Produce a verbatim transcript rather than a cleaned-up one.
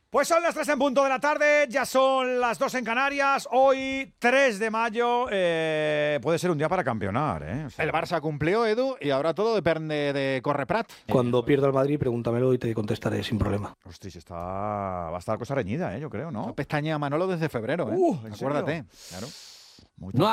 Pues son las tres en punto de la tarde, ya son las dos en Canarias. Hoy, tres de mayo, eh, puede ser un día para campeonar, ¿eh? O sea, El Barça cumplió, Edu, y ahora todo depende de Correprat. Cuando pierda el Madrid, pregúntamelo y te contestaré sin problema. Hostia, está, va a estar cosa reñida, ¿eh? Yo creo, ¿no? No pestañea Manolo desde febrero, ¿eh? Uh, ¿en serio? Acuérdate. Claro. Muy No